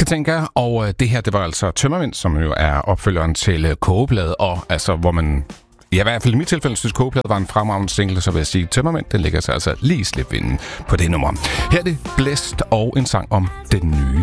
tænker jeg. Og det her, det var altså Tømmermænd, som jo er opfølgeren til Kogeplade, og altså, hvor man... Ja, i hvert fald i mit tilfælde synes Kogeplade var en fremragende single, så vil jeg sige, Tømmermænd, den ligger sig altså lige slip vinden på det nummer. Her er det Blæst og en sang om den nye